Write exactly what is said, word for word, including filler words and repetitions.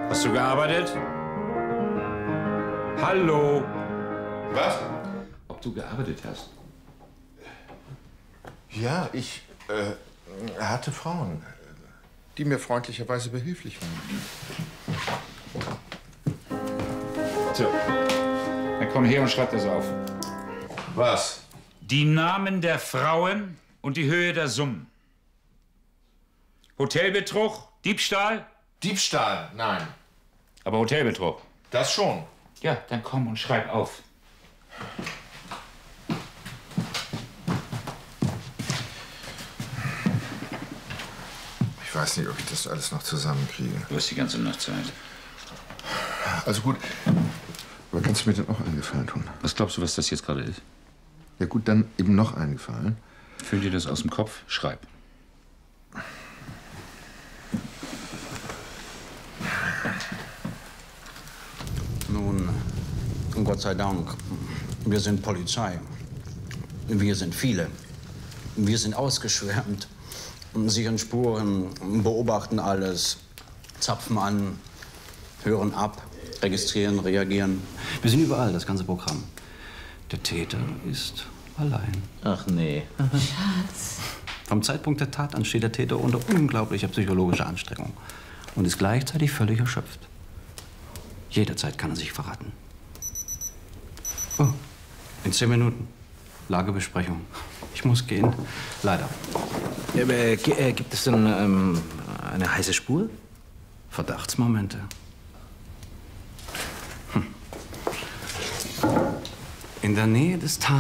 Hast du gearbeitet? Hallo? Was? Ob du gearbeitet hast? Ja, ich äh, hatte Frauen, die mir freundlicherweise behilflich waren. So, dann komm her und schreib das auf. Was? Die Namen der Frauen und die Höhe der Summen. Hotelbetrug, Diebstahl? Diebstahl? Nein. Aber Hotelbetrug? Das schon. Ja, dann komm und schreib auf. Ich weiß nicht, ob ich das alles noch zusammenkriege. Du hast die ganze Nacht Zeit. Also gut, aber kannst du mir denn auch einen Gefallen tun? Was glaubst du, was das jetzt gerade ist? Ja gut, dann eben noch einen Gefallen. Füll dir das aus dem Kopf, schreib. Nun, Gott sei Dank, wir sind Polizei. Wir sind viele. Wir sind ausgeschwärmt, sichern Spuren, beobachten alles, zapfen an, hören ab, registrieren, reagieren. Wir sind überall, das ganze Programm. Der Täter ist allein. Ach nee. Schatz. Vom Zeitpunkt der Tat an steht der Täter unter unglaublicher psychologischer Anstrengung und ist gleichzeitig völlig erschöpft. Jederzeit kann er sich verraten. Oh, in zehn Minuten. Lagebesprechung. Ich muss gehen. Leider. Äh, äh, gibt es denn ähm, eine heiße Spur? Verdachtsmomente. Hm. In der Nähe des Tates